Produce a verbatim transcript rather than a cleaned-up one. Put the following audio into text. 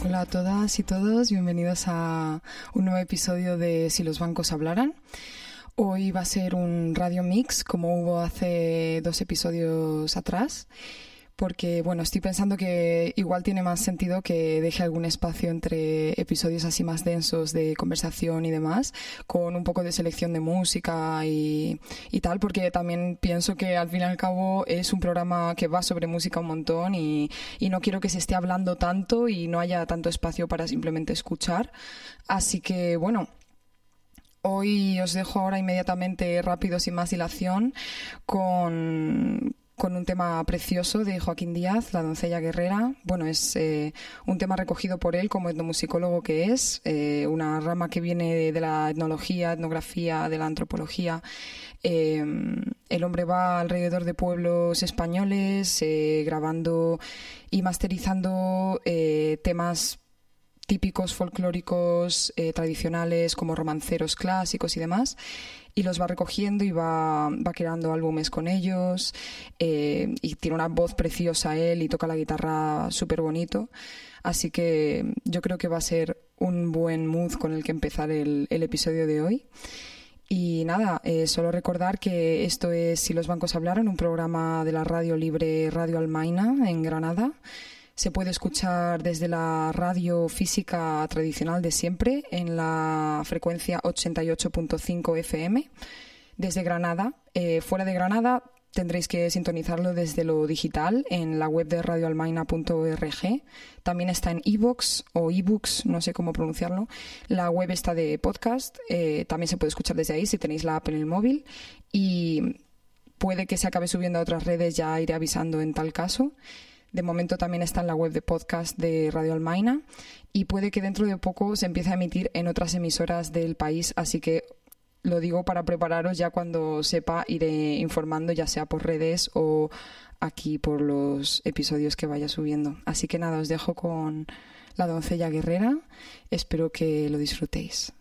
Hola a todas y todos, bienvenidos a un nuevo episodio de Si los bancos hablaran. Hoy va a ser un radio mix como hubo hace dos episodios atrás, porque bueno, estoy pensando que igual tiene más sentido que deje algún espacio entre episodios así más densos de conversación y demás, con un poco de selección de música y, y tal, porque también pienso que al fin y al cabo es un programa que va sobre música un montón y, y no quiero que se esté hablando tanto y no haya tanto espacio para simplemente escuchar. Así que bueno, hoy os dejo ahora inmediatamente, rápido, sin más dilación, con... con un tema precioso de Joaquín Díaz, La doncella guerrera. Bueno, es eh, un tema recogido por él como etnomusicólogo que es, eh, una rama que viene de, de la etnología, etnografía, de la antropología. Eh, el hombre va alrededor de pueblos españoles eh, grabando y masterizando eh, temas típicos folclóricos eh, tradicionales como romanceros clásicos y demás, y los va recogiendo y va, va creando álbumes con ellos, eh, y tiene una voz preciosa él y toca la guitarra súper bonito, así que yo creo que va a ser un buen mood con el que empezar el, el episodio de hoy. Y nada, eh, solo recordar que esto es Si los bancos hablaran, un programa de la radio libre Radio Almaina en Granada. Se puede escuchar desde la radio física tradicional de siempre en la frecuencia ochenta y ocho punto cinco F M desde Granada. Eh, fuera de Granada tendréis que sintonizarlo desde lo digital en la web de radio almaina punto org. También está en iVoox o ebooks, no sé cómo pronunciarlo. La web está de podcast. Eh, también se puede escuchar desde ahí si tenéis la app en el móvil. Y puede que se acabe subiendo a otras redes, ya iré avisando en tal caso. De momento también está en la web de podcast de Radio Almaina y puede que dentro de poco se empiece a emitir en otras emisoras del país, así que lo digo para prepararos, ya cuando sepa iré informando, ya sea por redes o aquí por los episodios que vaya subiendo. Así que nada, os dejo con La doncella guerrera, espero que lo disfrutéis.